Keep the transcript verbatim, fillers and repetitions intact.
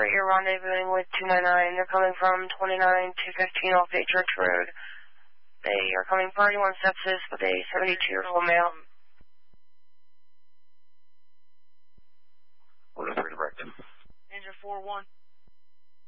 three, you're rendezvousing with two nine nine. They're coming from twenty-nine two fifteen off Bay Church Road. They are coming for anyone sepsis with a seventy-two-year-old male. Order three direct. Danger four one.